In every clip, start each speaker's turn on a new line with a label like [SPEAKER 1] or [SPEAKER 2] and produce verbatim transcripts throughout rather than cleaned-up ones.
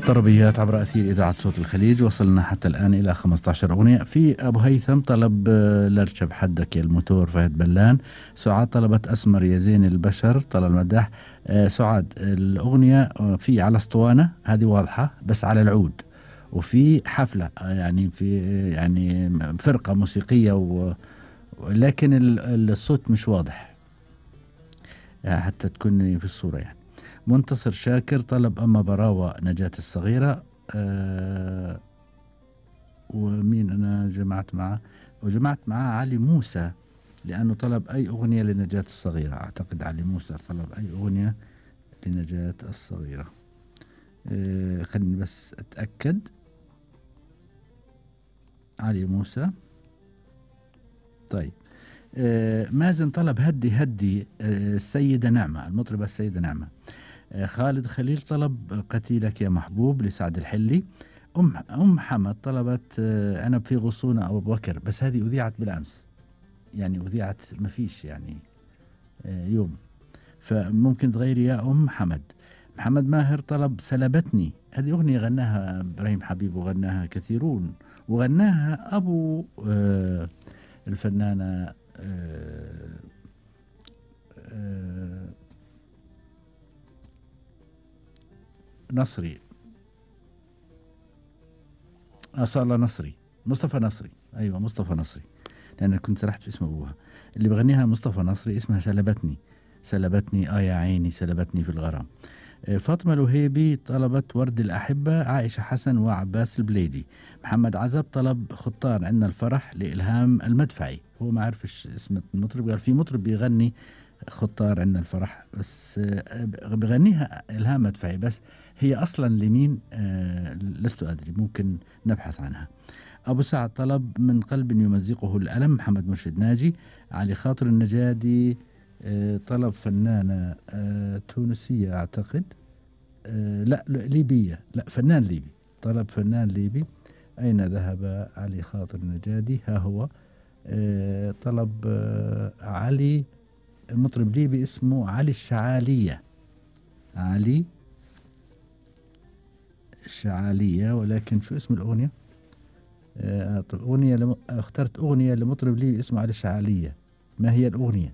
[SPEAKER 1] طربيات عبر أثير إذاعة صوت الخليج. وصلنا حتى الآن إلى خمسة عشر أغنية. في أبو هيثم طلب لاركب حدك يا الموتور فهد بلان. سعاد طلبت أسمر يا زين البشر طلال مداح. سعاد الأغنية في على اسطوانة هذه واضحة بس على العود، وفي حفلة يعني في يعني فرقة موسيقية و لكن الصوت مش واضح حتى تكون في الصورة. يعني منتصر شاكر طلب أما براوة نجاة الصغيرة. أه ومين أنا جمعت معه؟ وجمعت معه علي موسى لأنه طلب أي أغنية لنجاة الصغيرة. أعتقد علي موسى طلب أي أغنية لنجاة الصغيرة. أه خليني بس أتأكد. علي موسى. طيب أه مازن طلب هدي هدي أه السيدة نعمة، المطربة السيدة نعمة. خالد خليل طلب قتيلك يا محبوب لسعد الحلي. أم أم حمد طلبت عنب في غصون أو أبو بكر، بس هذه أذيعت بالأمس، يعني أذيعت ما فيش يعني يوم، فممكن تغيري يا أم حمد. محمد ماهر طلب سلبتني، هذه أغنية غناها إبراهيم حبيب وغناها كثيرون، وغناها أبو آه الفنانة آه آه نصري، أصالة نصري، مصطفى نصري. أيوة مصطفى نصري، لأن كنت سرحت في اسم أبوها. اللي بغنيها مصطفى نصري، اسمها سلبتني. سلبتني آه يا عيني سلبتني في الغرام. فاطمة الوهيبي طلبت ورد الأحبة. عائشة حسن وعباس البليدي. محمد عزب طلب خطار عنا الفرح لإلهام المدفعي. هو ما عرفش اسم المطرب، قال في مطرب بيغني خطار عنا الفرح بس بغنيها إلهام مدفعي، بس هي أصلا لمين آه لست أدري، ممكن نبحث عنها. أبو سعد طلب من قلب يمزقه الألم. محمد مرشد ناجي. علي خاطر النجادي آه طلب فنانة آه تونسية أعتقد، آه لا, لا ليبية، لا فنان ليبي، طلب فنان ليبي. أين ذهب علي خاطر النجادي؟ ها هو. آه طلب آه علي، مطرب ليبي اسمه علي الشعالية. علي الشعالية، ولكن شو اسم الأغنية؟ آه طب أغنية لم... اخترت أغنية لمطرب ليبي اسمه علي الشعالية. ما هي الأغنية؟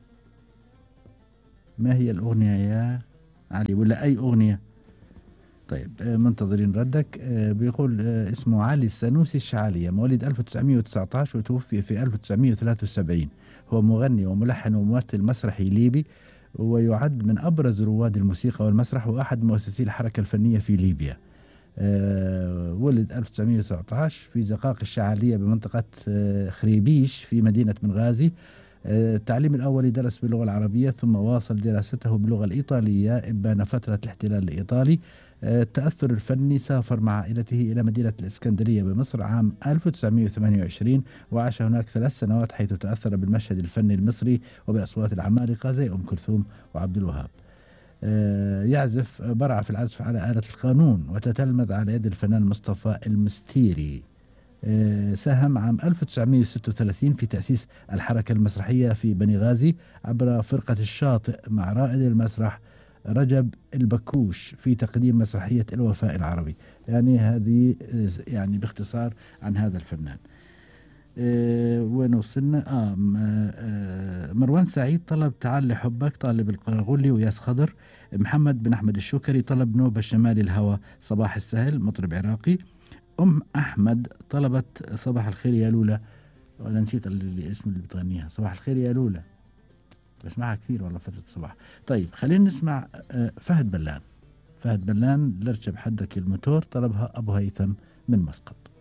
[SPEAKER 1] ما هي الأغنية يا علي، ولا أي أغنية؟ طيب آه منتظرين ردك. آه بيقول آه اسمه علي السنوسي الشعالية، مواليد ألف وتسعمئة وتسعة عشر وتوفي في ألف وتسعمئة وثلاثة وسبعين. هو مغني وملحن وممثل مسرحي ليبي، ويعد من أبرز رواد الموسيقى والمسرح، وأحد مؤسسي الحركة الفنية في ليبيا. أه ولد ألف وتسعمئة وتسعة عشر في زقاق الشعالية بمنطقة أه خريبيش في مدينة بنغازي. أه التعليم الأولي درس باللغة العربية، ثم واصل دراسته باللغة الإيطالية إبان فترة الاحتلال الإيطالي. أه التأثر الفني، سافر مع عائلته إلى مدينة الإسكندرية بمصر عام ألف وتسعمئة وثمانية وعشرين، وعاش هناك ثلاث سنوات، حيث تأثر بالمشهد الفني المصري وبأصوات العمالقة زي أم كلثوم وعبد الوهاب. يعزف برع في العزف على آلة القانون، وتتلمذ على يد الفنان مصطفى المستيري. ساهم عام ألف وتسعمئة وستة وثلاثين في تأسيس الحركة المسرحية في بنغازي عبر فرقة الشاطئ مع رائد المسرح رجب البكوش في تقديم مسرحية الوفاء العربي. يعني هذه يعني باختصار عن هذا الفنان. أه وين وصلنا؟ آه, آه مروان سعيد طلب تعال لحبك طالب القرغولي وياس خضر. محمد بن أحمد الشكري طلب نوبة شمال الهوى صباح السهل، مطرب عراقي. أم أحمد طلبت صباح الخير يا لولا، ولا نسيت الاسم اللي بتغنيها، صباح الخير يا لولا، بسمعها كثير والله فترة الصباح. طيب خلينا نسمع آه فهد بلان. فهد بلان لاركب حدك الموتور طلبها أبو هيثم من مسقط.